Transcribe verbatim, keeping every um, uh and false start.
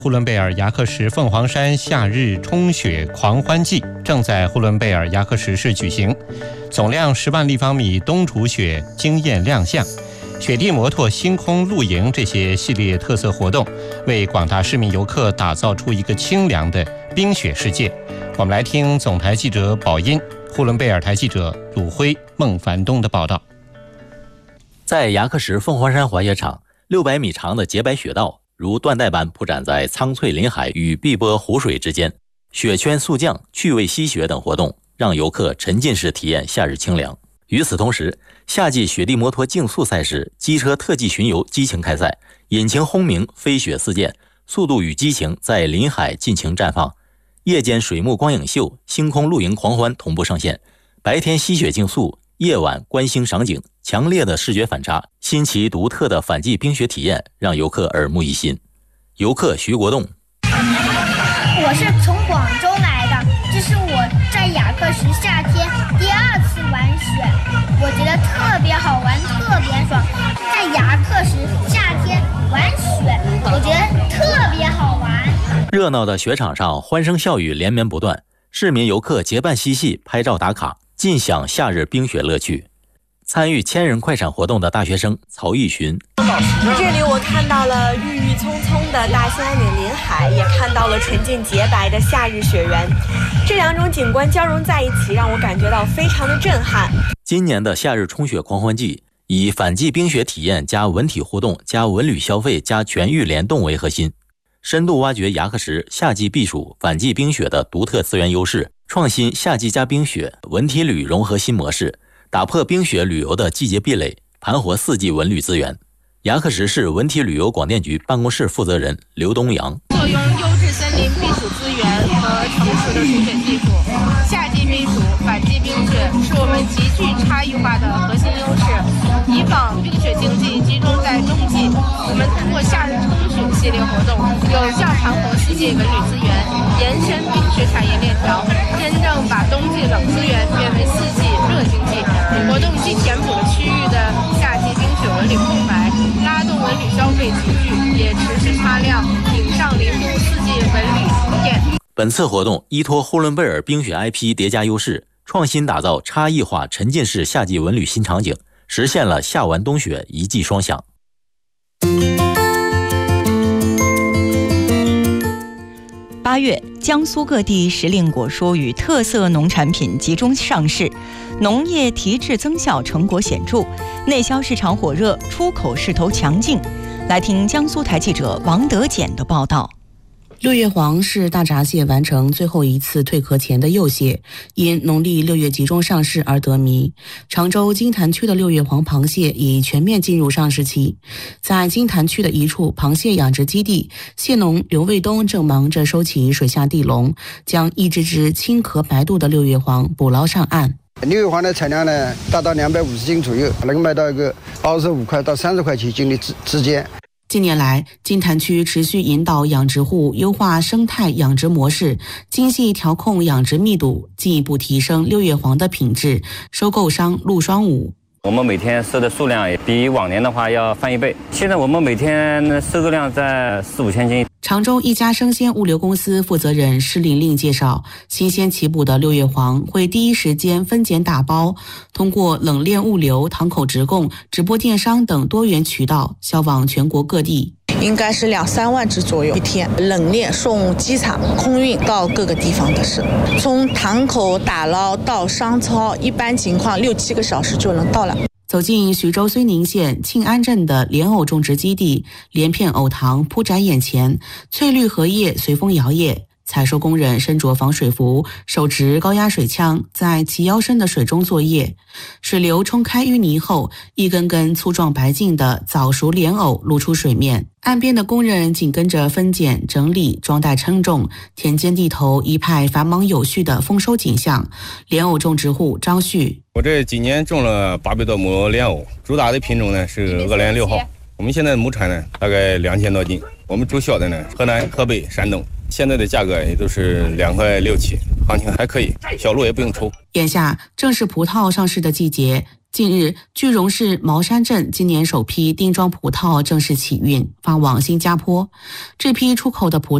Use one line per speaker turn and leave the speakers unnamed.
呼伦贝尔牙克石凤凰山夏日冲雪狂欢季正在呼伦贝尔牙克石市举行，总量十万立方米冬储雪惊艳亮相，雪地摩托、星空露营这些系列特色活动，为广大市民游客打造出一个清凉的冰雪世界。我们来听总台记者宝音、呼伦贝尔台记者鲁辉、孟凡东的报道。
在牙克石凤凰山滑雪场，六百米长的洁白雪道如缎带般铺展在苍翠林海与碧波湖水之间，雪圈速降、趣味吸雪等活动让游客沉浸式体验夏日清凉。与此同时，夏季雪地摩托竞速赛事机车特技巡游激情开赛，引擎轰鸣，飞雪四溅，速度与激情在林海尽情绽放。夜间水幕光影秀、星空露营狂欢同步上线，白天吸雪竞速，夜晚观星赏景，强烈的视觉反差，新奇独特的反季冰雪体验让游客耳目一新。游客徐国栋，
我是从广州来的，这是我在雅克石夏天第二次玩雪，我觉得特别好玩，特别爽。在雅克石夏天玩雪，我觉得特别好玩。
热闹的雪场上欢声笑语连绵不断，市民游客结伴嬉戏拍照打卡，尽享夏日冰雪乐趣。参与千人快闪活动的大学生曹玉群，
这里我看到了郁郁葱葱的大兴岭林海，也看到了纯净洁白的夏日雪原，这两种景观交融在一起，让我感觉到非常的震撼。
今年的夏日冲雪狂欢季以反季冰雪体验加文体互动加文旅消费加全域联动为核心，深度挖掘牙克石夏季避暑、反季冰雪的独特资源优势，创新夏季加冰雪、文体旅融合新模式，打破冰雪旅游的季节壁垒，盘活四季文旅资源。牙克石市文体旅游广电局办公室负责人刘东阳，
作用优质森林避暑资源和成熟的初雪技术，夏季避暑、反季冰雪是我们极具差异化的核心优势。以往冰雪经济集中在冬季，我们通过夏日冲雪系列活动，有效盘活四季文旅资源，延伸冰雪产业链条，真正把冬季冷资源变为四季热经济。活动既填补了区域的夏季冰雪文旅空白，拉动文旅消费集聚，也持续擦亮顶上林都四季文旅体验。
本次活动依托呼伦贝尔冰雪 I P 叠加优势，创新打造差异化沉浸式夏季文旅新场景，实现了夏玩冬雪一季双享。
八月，江苏各地时令果蔬与特色农产品集中上市，农业提质增效成果显著，内销市场火热，出口势头强劲。来听江苏台记者王德简的报道。
六月黄是大闸蟹完成最后一次蜕壳前的幼蟹，因农历六月集中上市而得名。常州金坛区的六月黄螃蟹已全面进入上市期。在金坛区的一处螃蟹养殖基地，蟹农刘卫东正忙着收起水下地笼，将一只只青壳白肚的六月黄捕捞上岸。
六月黄的产量呢，达到两百五十斤左右，能卖到一个二十五块到三十块钱斤的之之间。
近年来，金坛区持续引导养殖户优化生态养殖模式，精细调控养殖密度，进一步提升六月黄的品质。收购商陆双武，
我们每天收的数量也比往年的话要翻一倍，现在我们每天收购量在四五千斤。
常州一家生鲜物流公司负责人施玲玲介绍，新鲜起捕的六月黄会第一时间分拣打包，通过冷链物流、堂口直供、直播电商等多元渠道销往全国各地。
应该是两三万只左右一天，冷链送机场空运到各个地方的是，从堂口打捞到商超，一般情况六七个小时就能到了。
走进徐州睢宁县庆安镇的莲藕种植基地，连片藕塘铺展眼前，翠绿荷叶随风摇曳。采收工人身着防水服，手持高压水枪，在齐腰深的水中作业。水流冲开淤泥后，一根根粗壮白净的早熟莲藕露出水面。岸边的工人紧跟着分拣、整理、装袋称重，田间地头一派繁忙有序的丰收景象。莲藕种植户张旭，
我这几年种了八百多亩莲藕，主打的品种呢是鄂兰六号。我们现在亩产呢大概两千多斤，我们主销的呢河南、河北、山东。现在的价格也都是两块六七，行情还可以，小路也不用抽。
眼下正是葡萄上市的季节， 近日，句容市茅山镇今年首批丁装葡萄正式启运，发往新加坡。这批出口的葡萄